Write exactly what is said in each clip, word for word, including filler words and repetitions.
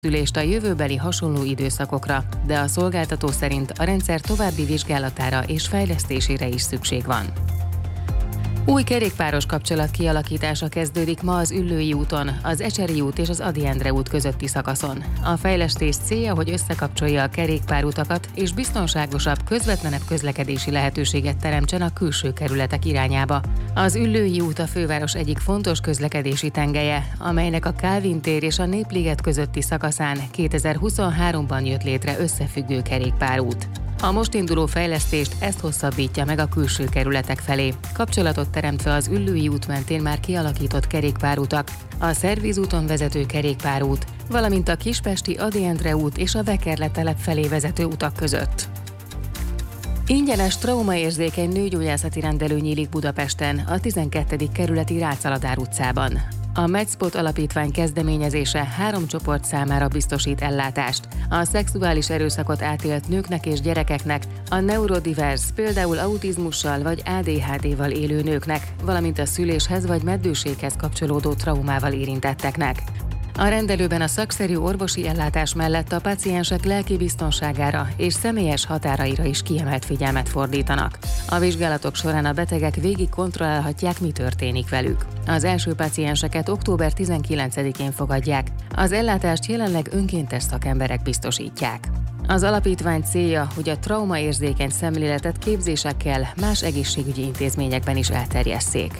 Ülést a jövőbeli hasonló időszakokra, de a szolgáltató szerint a rendszer további vizsgálatára és fejlesztésére is szükség van. Új kerékpáros kapcsolat kialakítása kezdődik ma az Üllői úton, az Ecseri út és az Ady Endre út közötti szakaszon. A fejlesztés célja, hogy összekapcsolja a kerékpárutakat és biztonságosabb, közvetlenebb közlekedési lehetőséget teremtsen a külső kerületek irányába. Az Üllői út a főváros egyik fontos közlekedési tengelye, amelynek a Kálvin tér és a Népliget közötti szakaszán kétezer-huszonháromban jött létre összefüggő kerékpárút. A most induló fejlesztést ezt hosszabbítja meg a külső kerületek felé. Kapcsolatot teremtve az Üllői út mentén már kialakított kerékpárutak, a Szervízúton vezető kerékpárút, valamint a Kispesti Ady Endre út és a Vekerle telep felé vezető utak között. Ingyenes traumaérzékeny nőgyógyászati rendelő nyílik Budapesten, a tizenkettedik kerületi Rácz-Aladár utcában. A Medspot alapítvány kezdeményezése három csoport számára biztosít ellátást. A szexuális erőszakot átélt nőknek és gyerekeknek, a neurodivers, például autizmussal vagy á dé há dé-val élő nőknek, valamint a szüléshez vagy meddőséghez kapcsolódó traumával érintetteknek. A rendelőben a szakszerű orvosi ellátás mellett a páciensek lelki biztonságára és személyes határaira is kiemelt figyelmet fordítanak. A vizsgálatok során a betegek végig kontrollálhatják, mi történik velük. Az első pácienseket október tizenkilencedikén fogadják, az ellátást jelenleg önkéntes szakemberek biztosítják. Az alapítvány célja, hogy a traumaérzékeny szemléletet képzésekkel más egészségügyi intézményekben is elterjesszék.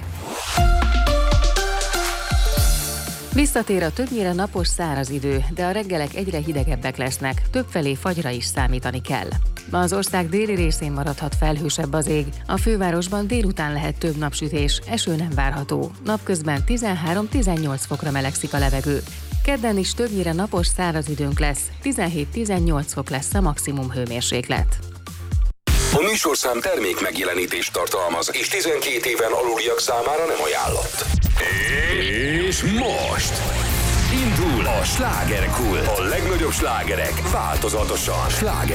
Visszatér a többnyire napos száraz idő, de a reggelek egyre hidegebbek lesznek, többfelé fagyra is számítani kell. Az ország déli részén maradhat felhősebb az ég, a fővárosban délután lehet több napsütés, eső nem várható. Napközben tizenhárom-tizennyolc fokra melegszik a levegő. Kedden is többnyire napos száraz időnk lesz, tizenhét-tizennyolc fok lesz a maximum hőmérséklet. A műsorszám termék megjelenítést tartalmaz, és tizenkét éven aluliak számára nem ajánlott. És most indul a slágerkult. A legnagyobb slágerek változatosan. Sláger